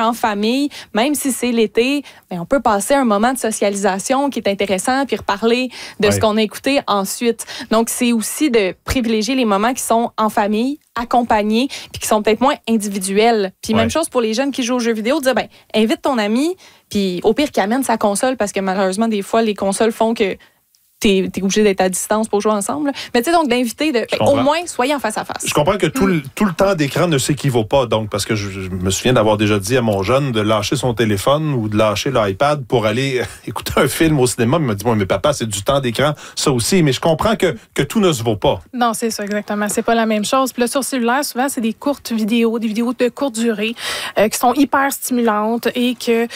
en famille, même si c'est l'été, ben, on peut passer un moment de socialisation qui est intéressant, puis reparler de ce qu'on a écouté ensuite. Donc, c'est aussi de privilégier les moments qui sont en famille, accompagnés, puis qui sont peut-être moins individuels. Puis même chose pour les jeunes qui jouent aux jeux vidéo, dire, ben, invite ton ami, puis au pire, qu'il amène sa console, parce que malheureusement, des fois, les consoles font que t'es obligé d'être à distance pour jouer ensemble. Mais tu sais, donc d'inviter, au moins, soyez en face à face. Je comprends que tout le temps d'écran ne s'équivaut pas, donc, parce que je me souviens d'avoir déjà dit à mon jeune de lâcher son téléphone ou de lâcher l'iPad pour aller écouter un film au cinéma. Il m'a dit, moi, mais papa, c'est du temps d'écran, ça aussi. Mais je comprends que tout ne se vaut pas. Non, c'est ça, exactement. C'est pas la même chose. Puis là, sur cellulaire, souvent, c'est des courtes vidéos, des vidéos de courte durée, qui sont hyper stimulantes et que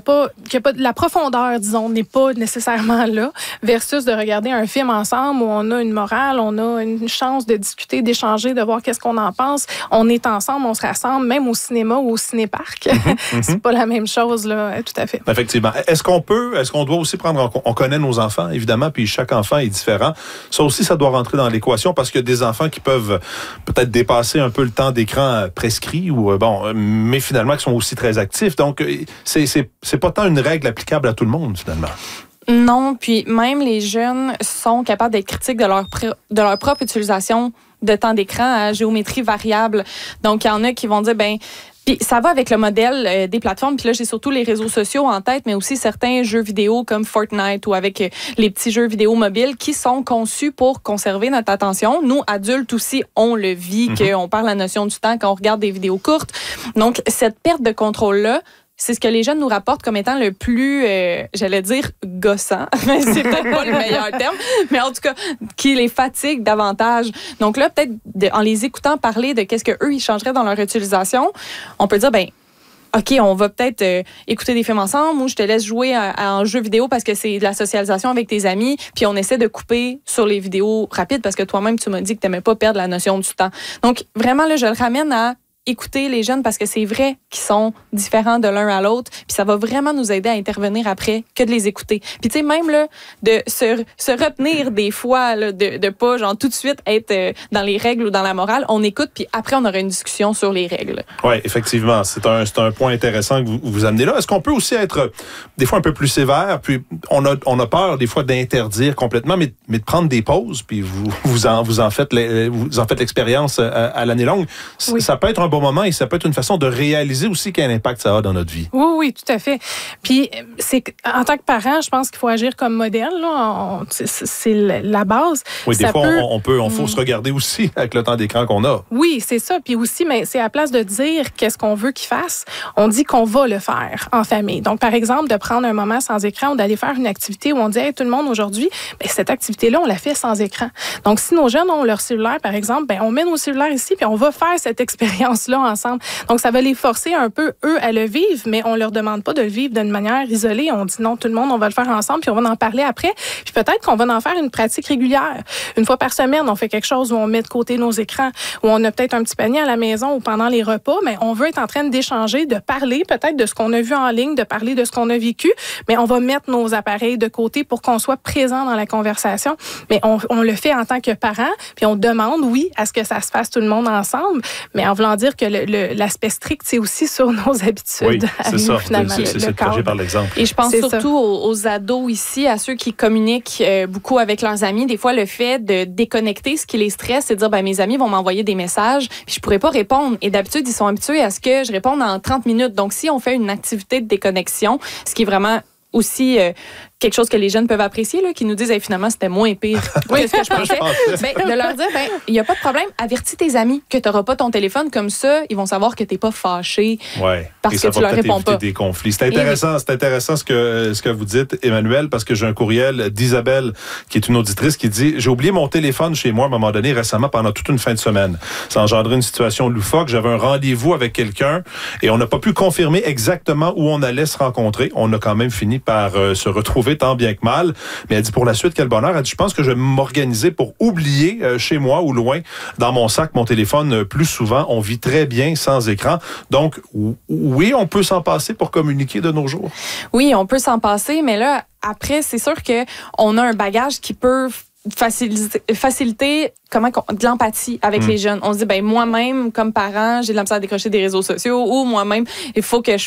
la profondeur, disons, n'est pas nécessairement là, versus de regarder un film ensemble où on a une morale, on a une chance de discuter, d'échanger, de voir qu'est-ce qu'on en pense. On est ensemble, on se rassemble, même au cinéma ou au ciné-parc. C'est pas la même chose, là, tout à fait. Effectivement. Est-ce qu'on doit aussi on connaît nos enfants, évidemment, puis chaque enfant est différent. Ça aussi, ça doit rentrer dans l'équation parce qu'il y a des enfants qui peuvent peut-être dépasser un peu le temps d'écran prescrit mais finalement qui sont aussi très actifs. Donc, c'est pas tant une règle applicable à tout le monde, finalement. Non, puis même les jeunes sont capables d'être critiques de leur propre utilisation de temps d'écran à géométrie variable. Donc, il y en a qui vont dire, puis ça va avec le modèle des plateformes. Puis là, j'ai surtout les réseaux sociaux en tête, mais aussi certains jeux vidéo comme Fortnite ou avec les petits jeux vidéo mobiles qui sont conçus pour conserver notre attention. Nous, adultes aussi, on le vit, qu'on perd la notion du temps quand on regarde des vidéos courtes. Donc, cette perte de contrôle-là, c'est ce que les jeunes nous rapportent comme étant le plus, j'allais dire, gossant. C'est peut-être pas le meilleur terme, mais en tout cas, qui les fatigue davantage. Donc là, peut-être, en les écoutant parler de qu'est-ce qu'eux, ils changeraient dans leur utilisation, on peut dire, OK, on va peut-être écouter des films ensemble ou je te laisse jouer à un jeu vidéo parce que c'est de la socialisation avec tes amis, puis on essaie de couper sur les vidéos rapides parce que toi-même, tu m'as dit que tu n'aimais pas perdre la notion du temps. Donc, vraiment, là, je le ramène à écouter les jeunes parce que c'est vrai qu'ils sont différents de l'un à l'autre, puis ça va vraiment nous aider à intervenir après que de les écouter. Puis tu sais, même là, de se retenir des fois, là, de pas genre tout de suite être dans les règles ou dans la morale, on écoute, puis après on aura une discussion sur les règles. Oui, effectivement, c'est un point intéressant que vous amenez là. Est-ce qu'on peut aussi être des fois un peu plus sévère, puis on a peur des fois d'interdire complètement, mais de prendre des pauses, puis vous en faites l'expérience à l'année longue. Oui. Ça peut être un bon moment et ça peut être une façon de réaliser aussi quel impact ça a dans notre vie. Oui, tout à fait. Puis, en tant que parent, je pense qu'il faut agir comme modèle. Là. C'est la base. Oui, des fois, on faut se regarder aussi avec le temps d'écran qu'on a. Oui, c'est ça. Puis aussi, mais c'est à la place de dire qu'est-ce qu'on veut qu'ils fassent, on dit qu'on va le faire en famille. Donc, par exemple, de prendre un moment sans écran ou d'aller faire une activité où on dit, hey, tout le monde aujourd'hui, cette activité-là, on la fait sans écran. Donc, si nos jeunes ont leur cellulaire, par exemple, on met nos cellulaires ici puis on va faire cette expérience-là ensemble. Donc, ça va les forcer un peu, eux, à le vivre, mais on leur demande pas de le vivre d'une manière isolée. On dit non, tout le monde, on va le faire ensemble, puis on va en parler après. Puis peut-être qu'on va en faire une pratique régulière. Une fois par semaine, on fait quelque chose où on met de côté nos écrans, où on a peut-être un petit panier à la maison ou pendant les repas, mais on veut être en train d'échanger, de parler peut-être de ce qu'on a vu en ligne, de parler de ce qu'on a vécu, mais on va mettre nos appareils de côté pour qu'on soit présent dans la conversation. Mais on le fait en tant que parents, puis on demande, oui, à ce que ça se fasse tout le monde ensemble, mais en voulant dire que l'aspect strict, c'est aussi sur nos habitudes. Oui, c'est ça. C'est le projet par l'exemple. Et je pense surtout aux ados ici, à ceux qui communiquent beaucoup avec leurs amis. Des fois, le fait de déconnecter ce qui les stresse, c'est de dire, mes amis vont m'envoyer des messages, puis je pourrais pas répondre. Et d'habitude, ils sont habitués à ce que je réponde en 30 minutes. Donc, si on fait une activité de déconnexion, ce qui est vraiment aussi quelque chose que les jeunes peuvent apprécier, là, qui nous disent finalement c'était moins pire que ce que je pensais. De leur dire, il n'y a pas de problème, avertis tes amis que tu n'auras pas ton téléphone, comme ça, ils vont savoir que tu n'es pas fâché parce que tu leur réponds pas. Des conflits. C'est intéressant ce que vous dites, Emmanuel, parce que j'ai un courriel d'Isabelle, qui est une auditrice, qui dit, j'ai oublié mon téléphone chez moi à un moment donné récemment pendant toute une fin de semaine. Ça a engendré une situation loufoque. J'avais un rendez-vous avec quelqu'un et on n'a pas pu confirmer exactement où on allait se rencontrer. On a quand même fini par se retrouver tant bien que mal. Mais elle dit, pour la suite, quel bonheur. Elle dit, je pense que je vais m'organiser pour oublier chez moi ou loin, dans mon sac, mon téléphone plus souvent. On vit très bien sans écran. Donc, oui, on peut s'en passer pour communiquer de nos jours. Oui, on peut s'en passer, mais là, après, c'est sûr qu'on a un bagage qui peut faciliter de l'empathie avec les jeunes. On se dit, moi-même, comme parent, j'ai de la misère à décrocher des réseaux sociaux, ou moi-même, il faut que je